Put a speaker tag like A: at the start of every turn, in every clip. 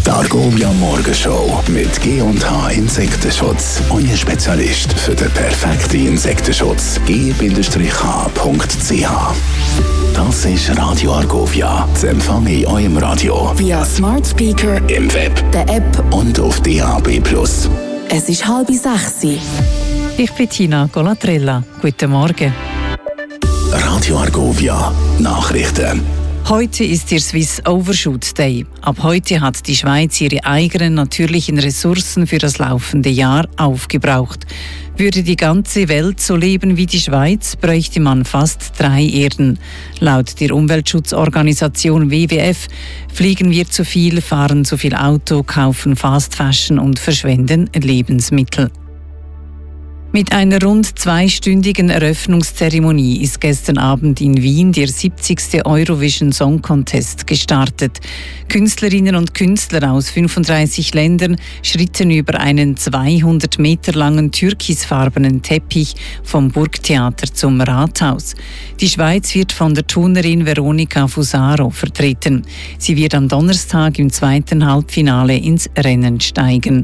A: Die Argovia Morgenshow mit G&H Insektenschutz. Euer Spezialist für den perfekten Insektenschutz. g-h.ch. Das ist Radio Argovia. Zu empfangen in eurem Radio.
B: Via Smart Speaker,
A: im Web,
B: der App
A: und auf DAB+.
B: Es ist 5:30.
C: Ich bin Tina Colatrella. Guten Morgen.
A: Radio Argovia. Nachrichten.
C: Heute ist der Swiss Overshoot Day. Ab heute hat die Schweiz ihre eigenen natürlichen Ressourcen für das laufende Jahr aufgebraucht. Würde die ganze Welt so leben wie die Schweiz, bräuchte man fast 3 Erden. Laut der Umweltschutzorganisation WWF fliegen wir zu viel, fahren zu viel Auto, kaufen Fast Fashion und verschwenden Lebensmittel. Mit einer rund 2-stündigen Eröffnungszeremonie ist gestern Abend in Wien der 70. Eurovision Song Contest gestartet. Künstlerinnen und Künstler aus 35 Ländern schritten über einen 200 Meter langen türkisfarbenen Teppich vom Burgtheater zum Rathaus. Die Schweiz wird von der Turnerin Veronica Fusaro vertreten. Sie wird am Donnerstag im 2. Halbfinale ins Rennen steigen.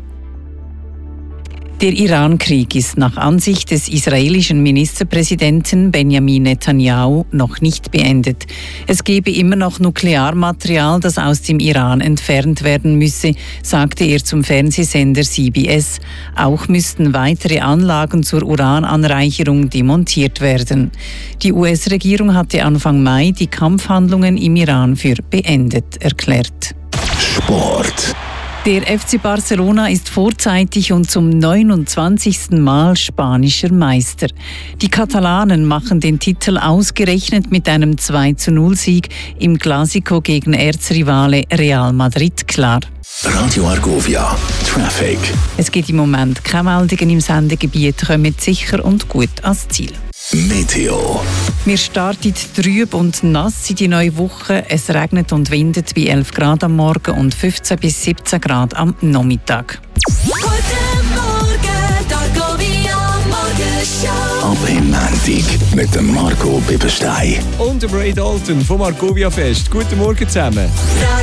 C: Der Iran-Krieg ist nach Ansicht des israelischen Ministerpräsidenten Benjamin Netanyahu noch nicht beendet. Es gebe immer noch Nuklearmaterial, das aus dem Iran entfernt werden müsse, sagte er zum Fernsehsender CBS. Auch müssten weitere Anlagen zur Urananreicherung demontiert werden. Die US-Regierung hatte Anfang Mai die Kampfhandlungen im Iran für beendet erklärt.
A: Sport.
C: Der FC Barcelona ist vorzeitig und zum 29. Mal spanischer Meister. Die Katalanen machen den Titel ausgerechnet mit einem 2:0-Sieg im Clásico gegen Erzrivale Real Madrid klar.
A: Radio Argovia. Traffic.
C: Es gibt im Moment keine Meldungen im Sendegebiet, kommen sicher und gut ans Ziel.
A: Meteo.
C: Wir starten trüb und nass in die neue Woche. Es regnet und windet bei 11 Grad am Morgen und 15 bis 17 Grad am Nachmittag.
B: Guten Morgen, Argovia Morgenshow.
A: Ab im Montag mit dem Marco Bibberstein.
D: Und dem Ray Dalton vom Argovia Fest. Guten Morgen zusammen.